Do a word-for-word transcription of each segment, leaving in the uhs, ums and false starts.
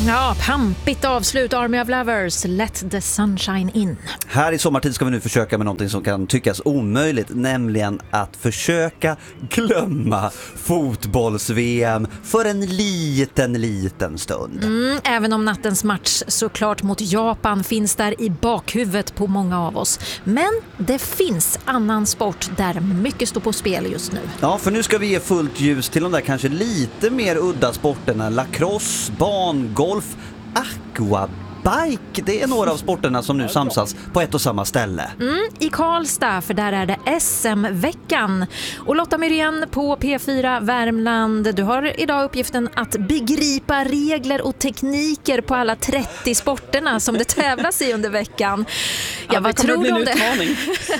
Ja, pampigt avslut, Army of Lovers, Let the Sunshine In. Här i sommartid ska vi nu försöka med någonting som kan tyckas omöjligt, nämligen att försöka glömma fotbolls-V M för en liten, liten stund. Mm, även om nattens match såklart mot Japan finns där i bakhuvudet på många av oss. Men det finns annan sport där mycket står på spel just nu. Ja, för nu ska vi ge fullt ljus till de där kanske lite mer udda sporterna. Lacrosse, bangolf, aquabike. Det är några av sporterna som nu samsas på ett och samma ställe. Mm, i Karlstad, för där är det S M-veckan. Och Lotta Myrén på P fyra Värmland, du har idag uppgiften att begripa regler och tekniker på alla trettio sporterna som det tävlas i under veckan. Ja, ja vad tror du om det?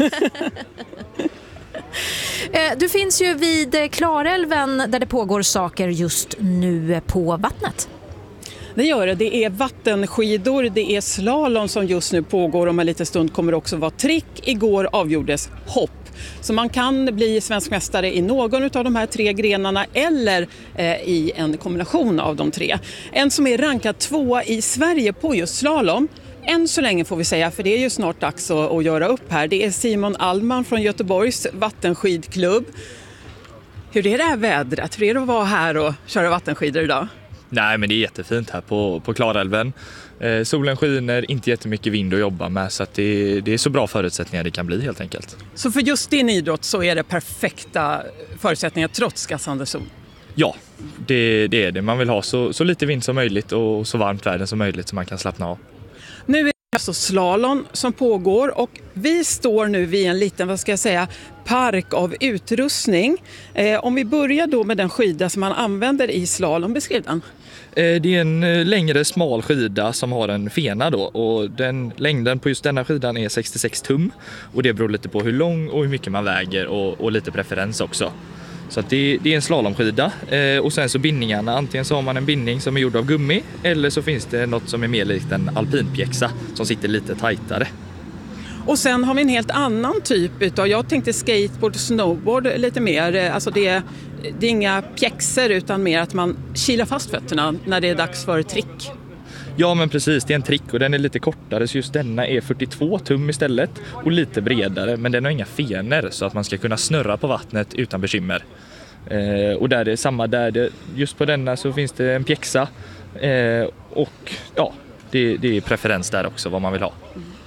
Du finns ju vid Klarälven där det pågår saker just nu på vattnet. Det gör det. Det är vattenskidor, det är slalom som just nu pågår. Om en liten stund kommer det också vara trick. Igår avgjordes hopp. Så man kan bli svensk mästare i någon av de här tre grenarna eller eh, i en kombination av de tre. En som är rankad tvåa i Sverige på just slalom, än så länge får vi säga, för det är ju snart dags att, att göra upp här. Det är Simon Allman från Göteborgs vattenskidklubb. Hur är det här vädret? Hur är det att vara här och köra vattenskidor idag? Nej, men det är jättefint här på, på Klarälven. Eh, solen skiner, inte jättemycket vind att jobba med, så att det, det är så bra förutsättningar det kan bli helt enkelt. Så för just din idrott så är det perfekta förutsättningar trots gassande sol? Ja, det, det är det. Man vill ha så, så lite vind som möjligt och så varmt väder som möjligt så man kan slappna av. Nu är det alltså slalom som pågår och vi står nu vid en liten, vad ska jag säga, park av utrustning. Eh, om vi börjar då med den skida som man använder i slalom, beskriv den. Eh, det är en längre smal skida som har en fena då, och den längden på just denna skidan är sextiosex tum och det beror lite på hur lång och hur mycket man väger och, och lite preferens också. Så att det, det är en slalomskida eh, och sen så bindningarna, antingen så har man en bindning som är gjord av gummi eller så finns det något som är mer likt en alpinpjäxa som sitter lite tajtare. Och sen har vi en helt annan typ utav, jag tänkte skateboard och snowboard lite mer, alltså det är, det är inga pjäxor utan mer att man kilar fast fötterna när det är dags för trick. Ja, men precis, det är en trick och den är lite kortare så just denna är fyrtiotvå tum istället och lite bredare, men den har inga fener så att man ska kunna snurra på vattnet utan bekymmer. Eh, och där det är samma där, det, just på denna så finns det en pjäxa eh, och ja, det, det är preferens där också vad man vill ha.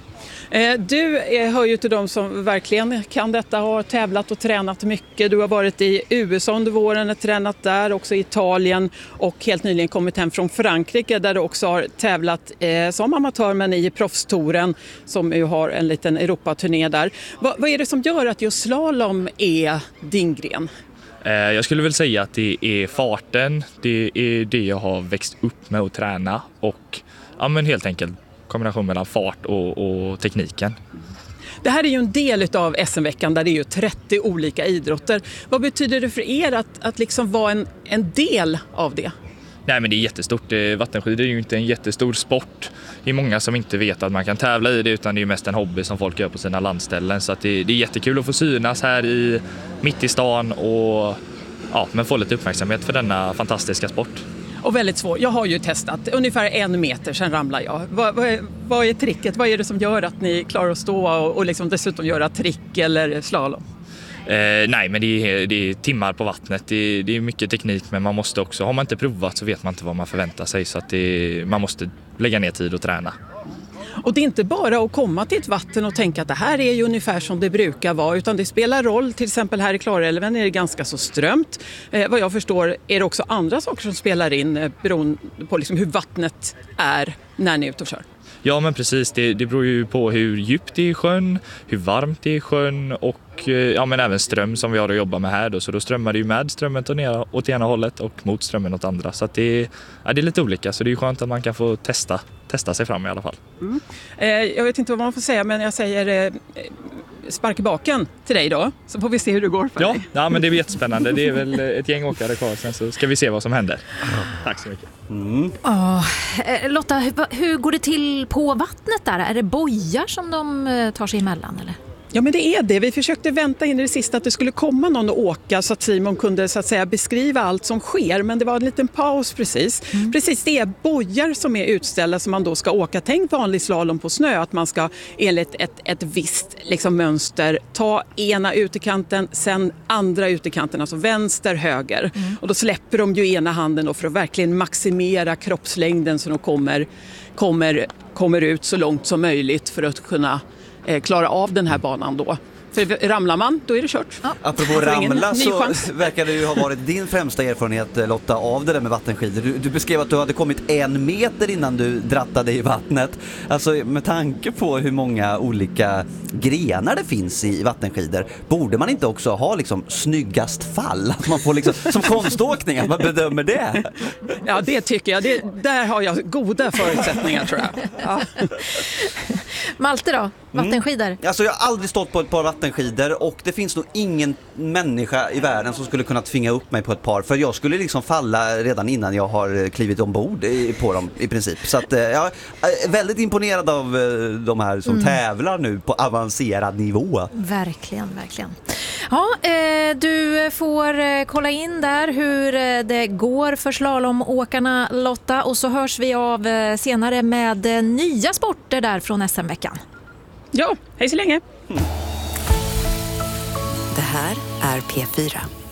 Du hör ju till de som verkligen kan detta, har tävlat och tränat mycket. Du har varit i U S A under våren och tränat där, också i Italien och helt nyligen kommit hem från Frankrike där du också har tävlat eh, som amatör men i proffstouren som ju har en liten Europaturné där. Va, vad är det som gör att just slalom är din gren? Eh, jag skulle väl säga att det är farten, det är det jag har växt upp med att träna och ja, men helt enkelt kombination mellan fart och, och tekniken. Det här är ju en del av S M-veckan där det är ju trettio olika idrotter. Vad betyder det för er att, att liksom vara en, en del av det? Nej, men det är jättestort. Vattenskidor är ju inte en jättestor sport. Det är många som inte vet att man kan tävla i det utan det är ju mest en hobby som folk gör på sina landställen. Så att det, det är jättekul att få synas här i, mitt i stan och ja, men få lite uppmärksamhet för denna fantastiska sport. Och väldigt svår. Jag har ju testat ungefär en meter, sen ramlar jag. Vad, vad, är, vad är tricket? Vad är det som gör att ni klarar att stå och, och liksom dessutom göra trick eller slalom? Eh, nej, men det är, det är timmar på vattnet. Det är, det är mycket teknik, men man måste också, har man inte provat så vet man inte vad man förväntar sig. Så att det, man måste lägga ner tid och träna. Och det är inte bara att komma till ett vatten och tänka att det här är ju ungefär som det brukar vara, utan det spelar roll. Till exempel här i Klarälven är det ganska så strömt. Eh, vad jag förstår är det också andra saker som spelar in eh, beroende på liksom hur vattnet är när ni är ute och kör. Ja, men precis. Det, det beror ju på hur djupt det är i sjön, hur varmt det är i sjön och ja, men även ström som vi har att jobba med här. Då. Så då strömmar det ju med strömmen åt ena hållet och mot strömmen åt andra. Så att det, ja, det är lite olika, så det är ju skönt att man kan få testa, testa sig fram i alla fall. Mm. Eh, jag vet inte vad man får säga, men jag säger eh, spark i baken till dig då, så får vi se hur det går för ja, dig. Ja, men det blir jättespännande. Det är väl ett gäng åkare kvar, sen så ska vi se vad som händer. Tack så mycket. Mm. Oh, Lotta, hur, hur går det till på vattnet där? Är det bojar som de tar sig emellan eller? Ja, men det är det. Vi försökte vänta in i det sista att det skulle komma någon och åka så att Simon kunde så att säga beskriva allt som sker. Men det var en liten paus precis. Mm. Precis, det är bojar som är utställda som man då ska åka. Tänk vanlig slalom på snö, att man ska enligt ett, ett visst liksom, mönster ta ena utekanten, sen andra utekanten, alltså vänster, höger. Mm. Och då släpper de ju ena handen då för att verkligen maximera kroppslängden så de kommer, kommer, kommer ut så långt som möjligt för att kunna klara av den här banan då. För ramlar man, då är det kört. Ja. Apropå ramla så verkar det ju ha varit din främsta erfarenhet, Lotta, av det där med vattenskidor. Du, du beskrev att du hade kommit en meter innan du drattade i vattnet. Alltså med tanke på hur många olika grenar det finns i vattenskidor, borde man inte också ha liksom snyggast fall? Att man får liksom, som konståkning, att man bedömer det? Ja, det tycker jag. Det, där har jag goda förutsättningar, tror jag. Ja. Malte då? Vattenskidor? Mm. Alltså jag har aldrig stått på ett par vattenskidor och det finns nog ingen människa i världen som skulle kunna tvinga upp mig på ett par, för jag skulle liksom falla redan innan jag har klivit ombord på dem i princip. Så att jag är väldigt imponerad av de här som mm. tävlar nu på avancerad nivå. Verkligen, verkligen. Ja, eh, du får eh, kolla in där hur eh, det går för slalomåkarna, Lotta, och så hörs vi av eh, senare med eh, nya sporter där från S M-veckan. Ja, hej så länge. Mm. Det här är P fyra.